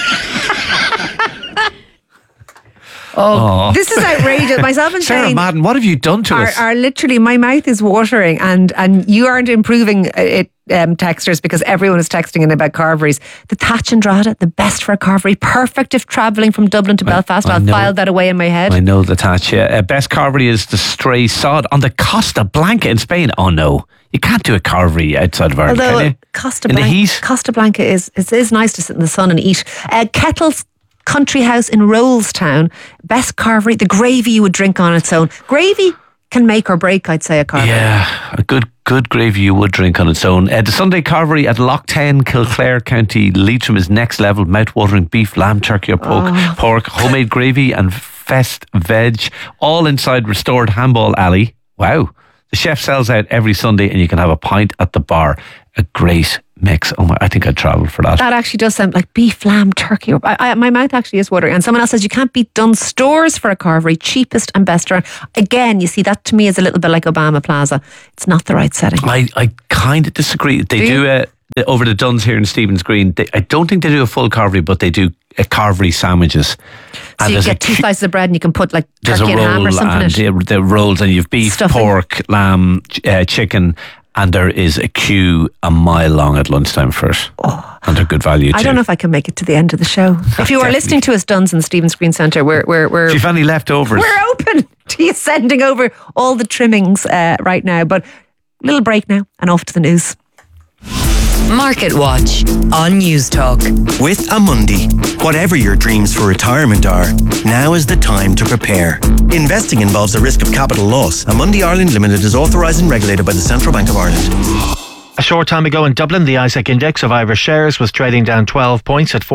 Oh, this is outrageous. Myself and Sarah Shane Madden, what have you done to us? are literally, my mouth is watering, and you aren't improving it, texters, because everyone is texting in about carveries. The Thatch and Drogheda, the best for a carvery, perfect if travelling from Dublin to Belfast. I'll file that away in my head. I know the Thatch, yeah. Best carvery is the Stray Sod on the Costa Blanca in Spain. Oh no, you can't do a carvery outside of Ireland, Although can you? Costa in Blanca, the heat? Costa Blanca is nice to sit in the sun and eat. Kettle's Country House in Rollstown, best carvery. The gravy you would drink on its own. Gravy can make or break, I'd say, a carvery. Yeah, a good gravy you would drink on its own. The Sunday Carvery at Loch 10, Kildare, County Leitrim is next level. Mouth-watering beef, lamb, turkey or pork, homemade gravy and fest veg, all inside restored Handball Alley. Wow. The chef sells out every Sunday and you can have a pint at the bar. A great mix. Oh my, I think I'd travel for that. That actually does sound like beef, lamb, turkey. My mouth actually is watering. And someone else says you can't beat Dunnes Stores for a carvery, cheapest and best around. Again, you see, that to me is a little bit like Obama Plaza. It's not the right setting. I kind of disagree. They do over the Dunnes here in Stephen's Green. I don't think they do a full carvery, but they do carvery sandwiches. So you get two slices of bread and you can put like turkey and ham or something in it. The rolls, and you've beef, pork, lamb, chicken. And there is a queue a mile long at lunchtime for it. Oh. And they're good value too. I don't know if I can make it to the end of the show. If you are listening to us, Dunnes and Stephen's Green Centre, we're if you've any leftovers, we're open to you sending over all the trimmings right now. But little break now and off to the news. Market Watch on News Talk. With Amundi, whatever your dreams for retirement are, now is the time to prepare. Investing involves a risk of capital loss. Amundi Ireland Limited is authorised and regulated by the Central Bank of Ireland. A short time ago in Dublin, the ISEC index of Irish shares was trading down 12 points at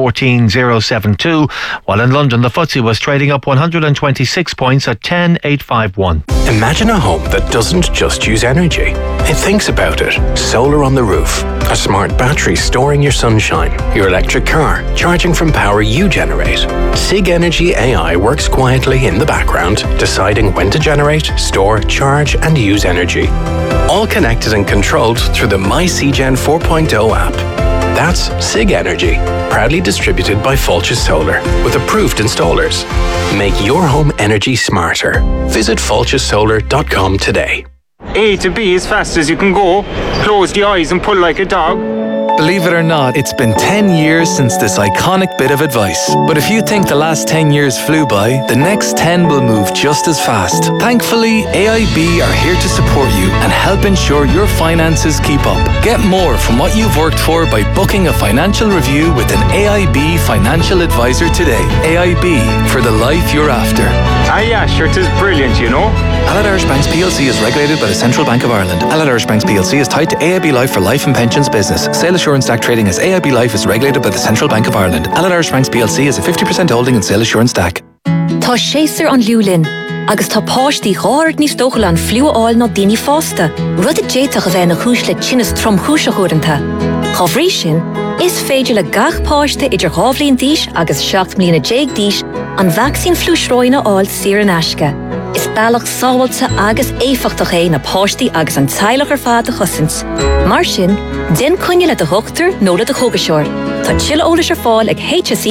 14,072, while in London the FTSE was trading up 126 points at 10,851. Imagine a home that doesn't just use energy. It thinks about it. Solar on the roof, a smart battery storing your sunshine, your electric car charging from power you generate. SIG Energy AI works quietly in the background, deciding when to generate, store, charge and use energy. All connected and controlled through the MyCGen 4.0 app. That's SIG Energy, proudly distributed by Fulches Solar, with approved installers. Make your home energy smarter. Visit fulchessolar.com today. A to B as fast as you can go. Close the eyes and pull like a dog. Believe it or not, it's been 10 years since this iconic bit of advice. But if you think the last 10 years flew by, the next 10 will move just as fast. Thankfully, AIB are here to support you and help ensure your finances keep up. Get more from what you've worked for by booking a financial review with an AIB financial advisor today. AIB, for the life you're after. Ah yeah, sure, it is brilliant, you know. Allied Irish Banks PLC is regulated by the Central Bank of Ireland. Allied Irish Banks PLC is tied to AIB Life for life and pensions business. Sale Assurance DAC trading as AIB Life is regulated by the Central Bank of Ireland. Allied Irish Banks PLC is a 50% holding in Sale Assurance DAC. Tá séasar an liúlin, agus tá páistí ghárd níos dóchal an fliúáil nó daoine fásta. Rud a déiteach a bheith na chúis le tinnas trom chúis a chuireanta. Chomhrí sin, is féidir le gach páiste idir 2 mbliain d'aois agus 7 mbliana déag d'aois an vaccín flúisróine áil saor an aisce. Is bailach sábhailta agus éifeachtach é na páistí agus an teilech ar fad a chosint. Mar sin, den cuine le de thuchttar nó le de chogaseoir. Tá tuilleadh eolais ar fáil ag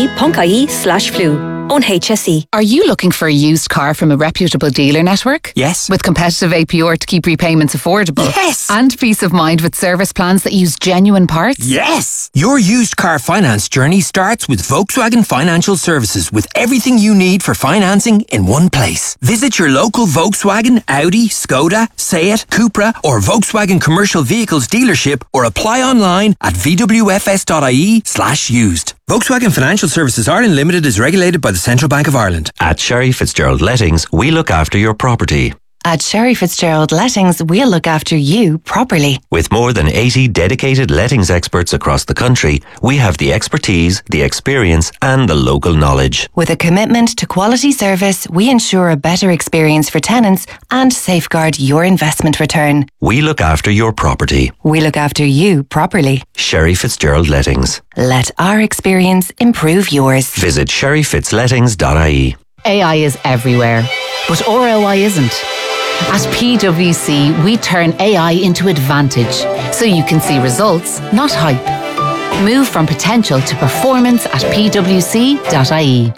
hse.ie/flu. On HSE. Are you looking for a used car from a reputable dealer network? Yes. With competitive APR to keep repayments affordable? Yes. And peace of mind with service plans that use genuine parts? Yes. Your used car finance journey starts with Volkswagen Financial Services, with everything you need for financing in one place. Visit your local Volkswagen, Audi, Skoda, Seat, Cupra or Volkswagen Commercial Vehicles dealership, or apply online at vwfs.ie/used. Volkswagen Financial Services Ireland Limited is regulated by the Central Bank of Ireland. At Sherry Fitzgerald Lettings, we look after your property. At Sherry Fitzgerald Lettings, we'll look after you properly. With more than 80 dedicated lettings experts across the country, we have the expertise, the experience and the local knowledge. With a commitment to quality service, we ensure a better experience for tenants and safeguard your investment return. We look after your property. We look after you properly. Sherry Fitzgerald Lettings. Let our experience improve yours. Visit sherryfitzlettings.ie. AI is everywhere, but ROI isn't. At PwC, we turn AI into advantage, so you can see results, not hype. Move from potential to performance at pwc.ie.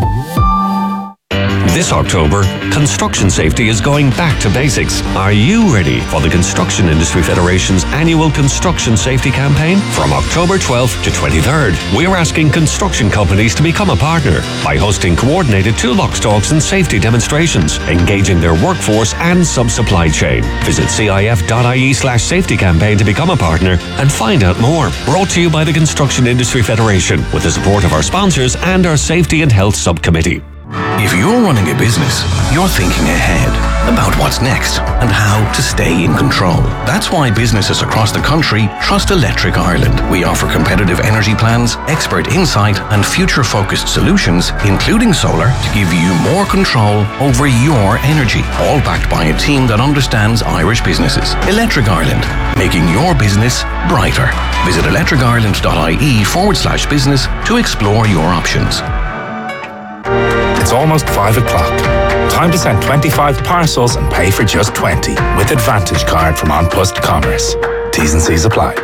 This October, construction safety is going back to basics. Are you ready for the Construction Industry Federation's annual construction safety campaign? From October 12th to 23rd, we're asking construction companies to become a partner by hosting coordinated toolbox talks and safety demonstrations, engaging their workforce and sub-supply chain. Visit cif.ie/safety campaign to become a partner and find out more. Brought to you by the Construction Industry Federation with the support of our sponsors and our Safety and Health Subcommittee. If you're running a business, you're thinking ahead about what's next and how to stay in control. That's why businesses across the country trust Electric Ireland. We offer competitive energy plans, expert insight and future-focused solutions, including solar, to give you more control over your energy, all backed by a team that understands Irish businesses. Electric Ireland, making your business brighter. Visit electricireland.ie/business to explore your options. It's almost 5 o'clock. Time to send 25 parcels and pay for just 20 with Advantage Card from An Post Commerce. T's and C's apply.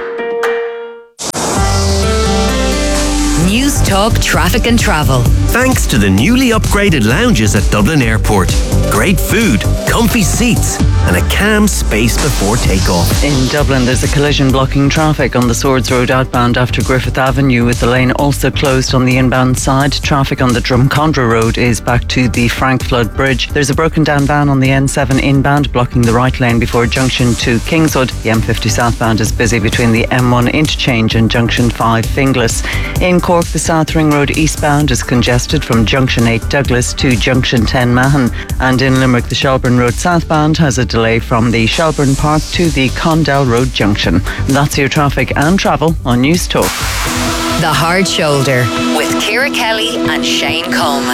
News Talk Traffic and Travel. Thanks to the newly upgraded lounges at Dublin Airport. Great food, comfy seats, and a calm space before takeoff. In Dublin, there's a collision blocking traffic on the Swords Road outbound after Griffith Avenue, with the lane also closed on the inbound side. Traffic on the Drumcondra Road is back to the Frank Flood Bridge. There's a broken down van on the N7 inbound, blocking the right lane before junction to Kingswood. The M50 southbound is busy between the M1 interchange and junction 5 Finglas. In Cork, the South Ring Road eastbound is congested from junction 8 Douglas to junction 10 Mahon. And in Limerick, the Shelburne Road southbound has a delay from the Shelburne Park to the Condell Road junction. That's your traffic and travel on News Talk. The Hard Shoulder with Ciara Kelly and Shane Coleman.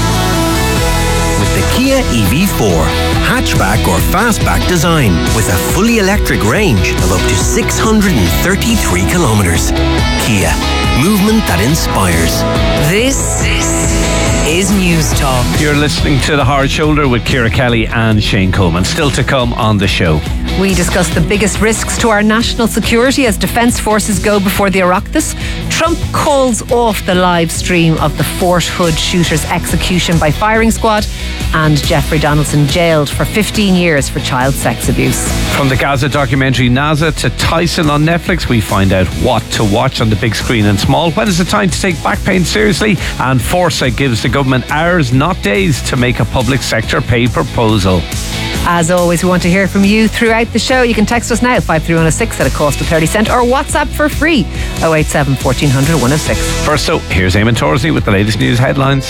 With the Kia EV4, hatchback or fastback design with a fully electric range of up to 633 kilometres. Kia, movement that inspires. This is News Talk. You're listening to The Hard Shoulder with Ciara Kelly and Shane Coleman. Still to come on the show. We discuss the biggest risks to our national security as defence forces go before the Oireachtas. Trump calls off the live stream of the Fort Hood shooter's execution by firing squad, and Jeffrey Donaldson jailed for 15 years for child sex abuse. From the Gaza documentary NASA to Tyson on Netflix, we find out what to watch on the big screen and small. When is the time to take back pain seriously? And Foresight gives the government hours, not days, to make a public sector pay proposal. As always, we want to hear from you throughout the show. You can text us now, 53106 at a cost of 30 cents, or WhatsApp for free, 087 1400 106. First up, here's Eamon Torsey with the latest news headlines.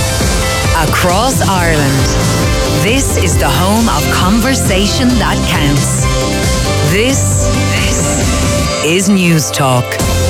Across Ireland, this is the home of conversation that counts. This is News Talk.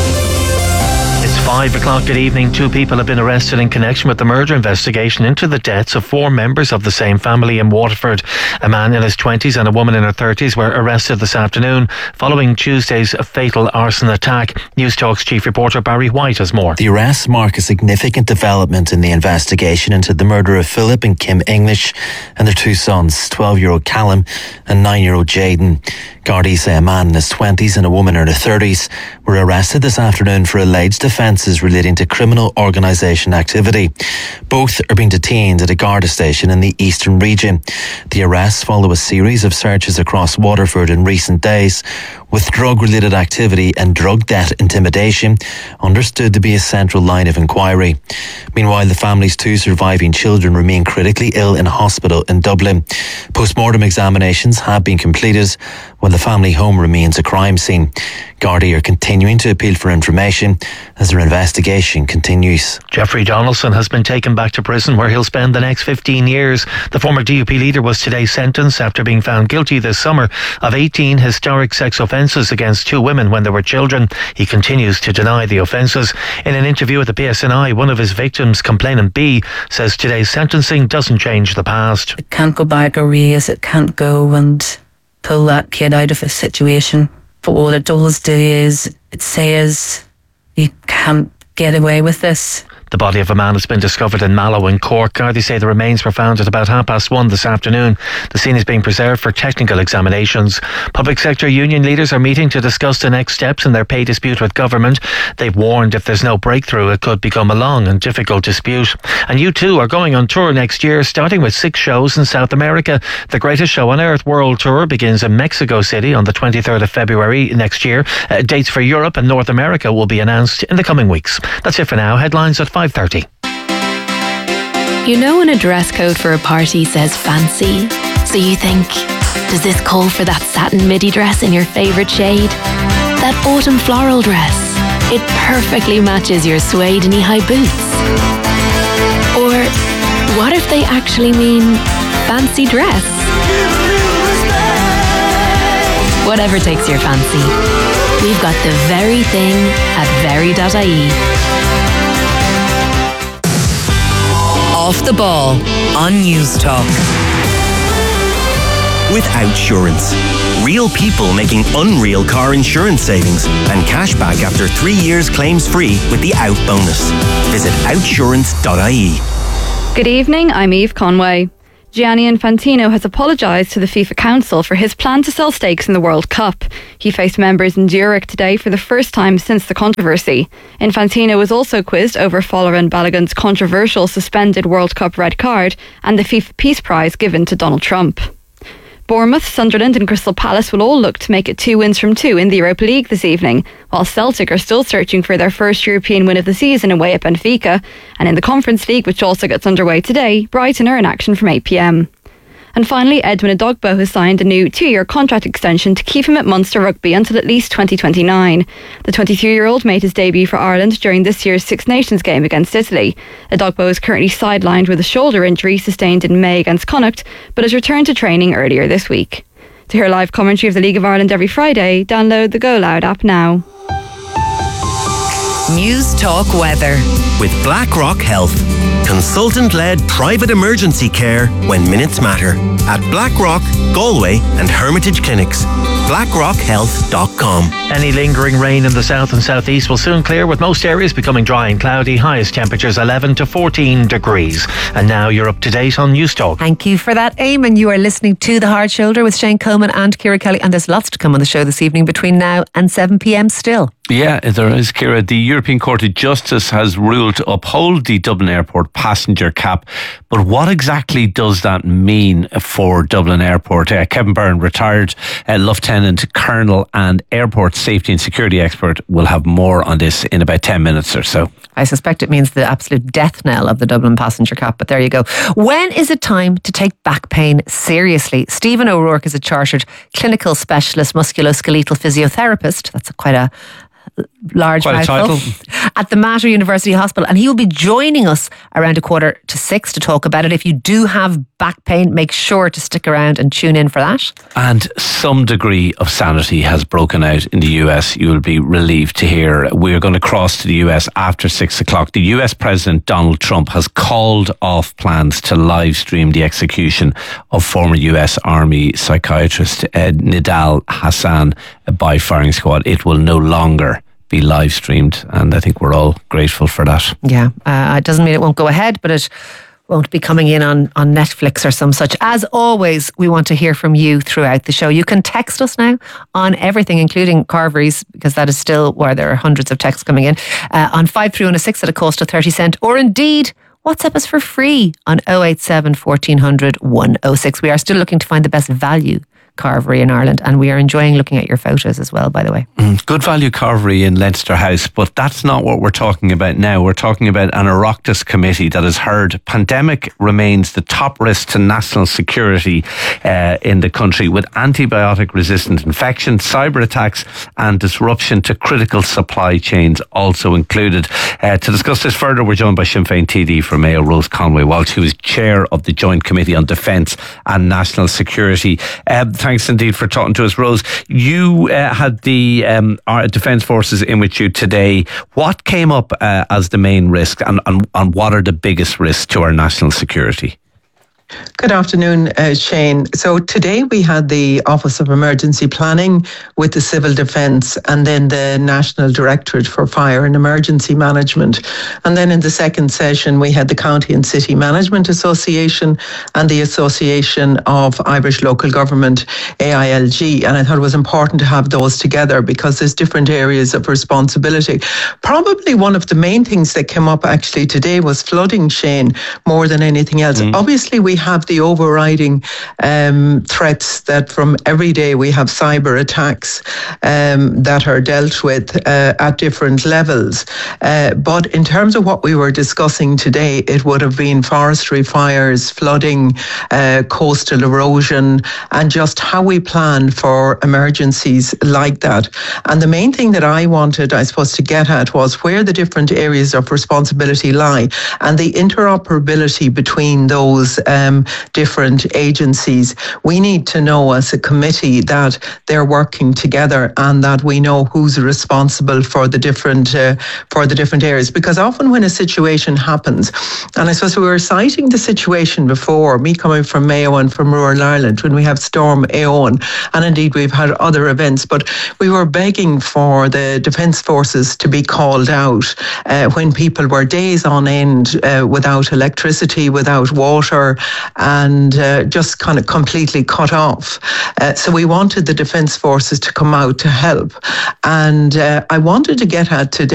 It's 5 o'clock that evening. 2 people have been arrested in connection with the murder investigation into the deaths of 4 members of the same family in Waterford. A man in his 20s and a woman in her 30s were arrested this afternoon following Tuesday's fatal arson attack. News Talk's chief reporter Barry White has more. The arrests mark a significant development in the investigation into the murder of Philip and Kim English and their 2 sons, 12-year-old Callum and 9-year-old Jaden. Gardaí say a man in his 20s and a woman in her 30s were arrested this afternoon for alleged offences relating to criminal organisation activity. Both are being detained at a Garda station in the eastern region. The arrests follow a series of searches across Waterford in recent days, with drug-related activity and drug debt intimidation understood to be a central line of inquiry. Meanwhile, the family's 2 surviving children remain critically ill in hospital in Dublin. Post-mortem examinations have been completed, while the family home remains a crime scene. Gardaí are continuing to appeal for information as their investigation continues. Jeffrey Donaldson has been taken back to prison, where he'll spend the next 15 years. The former DUP leader was today sentenced after being found guilty this summer of 18 historic sex offences against 2 women when they were children. He continues to deny the offences. In an interview with the PSNI, one of his victims, complainant B, says today's sentencing doesn't change the past. It can't go back or erase. It can't go and pull that kid out of a situation. But what it does do is it says you can't get away with this. The body of a man has been discovered in Mallow in Cork. Gardaí say the remains were found at about 1:30 this afternoon. The scene is being preserved for technical examinations. Public sector union leaders are meeting to discuss the next steps in their pay dispute with government. They've warned if there's no breakthrough, it could become a long and difficult dispute. And U2 are going on tour next year, starting with 6 shows in South America. The Greatest Show on Earth World Tour begins in Mexico City on the 23rd of February next year. Dates for Europe and North America will be announced in the coming weeks. That's it for now. Headlines at 5:30. You know when a dress code for a party says fancy, so you think, does this call for that satin midi dress in your favourite shade? That autumn floral dress. It perfectly matches your suede knee-high boots. Or what if they actually mean fancy dress? Whatever takes your fancy, we've got the very thing at very.ie. Off the Ball on News Talk. With Outsurance. Real people making unreal car insurance savings and cash back after 3 years claims free with the Out bonus. Visit outsurance.ie. Good evening, I'm Eve Conway. Gianni Infantino has apologised to the FIFA Council for his plan to sell stakes in the World Cup. He faced members in Zurich today for the first time since the controversy. Infantino was also quizzed over Folarin Balogun's controversial suspended World Cup red card and the FIFA Peace Prize given to Donald Trump. Bournemouth, Sunderland and Crystal Palace will all look to make it 2 wins from 2 in the Europa League this evening, while Celtic are still searching for their first European win of the season away at Benfica. And in the Conference League, which also gets underway today, Brighton are in action from 8 p.m. And finally, Edwin Adogbo has signed a new 2-year contract extension to keep him at Munster Rugby until at least 2029. The 23-year-old made his debut for Ireland during this year's Six Nations game against Italy. Adogbo is currently sidelined with a shoulder injury sustained in May against Connacht, but has returned to training earlier this week. To hear live commentary of the League of Ireland every Friday, download the Go Loud app now. News Talk Weather. With BlackRock Health. Consultant-led private emergency care when minutes matter. At BlackRock, Galway and Hermitage Clinics. BlackRockHealth.com. Any lingering rain in the south and southeast will soon clear, with most areas becoming dry and cloudy. Highest temperatures 11 to 14 degrees. And now you're up to date on News Talk. Thank you for that, Eamon. You are listening to The Hard Shoulder with Shane Coleman and Ciara Kelly, and there's lots to come on the show this evening between now and 7 p.m. still. Yeah, there is, Ciara. The European Court of Justice has ruled to uphold the Dublin Airport passenger cap. But what exactly does that mean for Dublin Airport? Kevin Byrne, retired Lieutenant Colonel and airport safety and security expert, will have more on this in about 10 minutes or so. I suspect it means the absolute death knell of the Dublin passenger cap, but there you go. When is it time to take back pain seriously? Stephen O'Rourke is a chartered clinical specialist musculoskeletal physiotherapist. That's quite a large mouthful, at the Mater University Hospital, and he will be joining us around 5:45 to talk about it. If you do have back pain, make sure to stick around and tune in for that. And some degree of sanity has broken out in the US. You will be relieved to hear. We're going to cross to the US after 6 o'clock. The US President Donald Trump has called off plans to live stream the execution of former US Army psychiatrist Nidal Hassan by firing squad. It will no longer be live streamed, and I think we're all grateful for that. Yeah, it doesn't mean it won't go ahead, but it won't be coming in on Netflix or some such. As always, we want to hear from you throughout the show. You can text us now on everything, including Carvery's, because that is still where there are hundreds of texts coming in, on 53106 at a cost of 30 cents, or indeed WhatsApp us for free on 087 1400 106. We are still looking to find the best value carvery in Ireland, and we are enjoying looking at your photos as well, by the way. Good value carvery in Leinster House, but that's not what we're talking about now. We're talking about an Oireachtas committee that has heard pandemic remains the top risk to national security in the country, with antibiotic resistant infection, cyber attacks and disruption to critical supply chains also included. To discuss this further, we're joined by Sinn Féin TD for Mayo, Rose Conway-Walsh, who is chair of the Joint Committee on Defence and National Security. Thanks indeed for talking to us, Rose. You had the our Defence Forces in with you today. What came up as the main risk, and what are the biggest risks to our national security? Good afternoon, Shane. So today we had the Office of Emergency Planning with the Civil Defence and then the National Directorate for Fire and Emergency Management. And then in the second session we had the County and City Management Association and the Association of Irish Local Government, AILG. And I thought it was important to have those together because there's different areas of responsibility. Probably one of the main things that came up actually today was flooding, Shane, more than anything else. Obviously we have the overriding threats that from every day we have cyber attacks that are dealt with at different levels. But in terms of what we were discussing today, it would have been forestry fires, flooding, coastal erosion, and just how we plan for emergencies like that. And the main thing that I wanted, I suppose, to get at was where the different areas of responsibility lie and the interoperability between those different agencies. We need to know as a committee that they're working together and that we know who's responsible for the different areas. Because often when a situation happens, and I suppose we were citing the situation before, me coming from Mayo and from rural Ireland, when we have Storm Éowyn, and indeed we've had other events, but we were begging for the Defence Forces to be called out when people were days on end without electricity, without water, and just kind of completely cut off. So we wanted the Defence Forces to come out to help. And I wanted to get at today